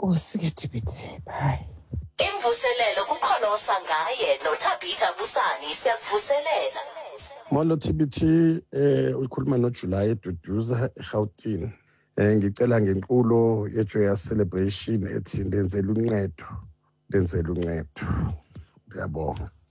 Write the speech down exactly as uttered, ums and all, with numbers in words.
Nkosi-ke Tibiti. Bye. Imvuselelo kukhona osangaye noThabitha Busani siyakuvuselela. Molo Tibiti eh ukhuluma noJuly eduduza eGauteng. Eh ngicela ngenqulo yeJoyous Celebration ethi lenzela uncedo. Lenzela uncedo. Ngiyabonga.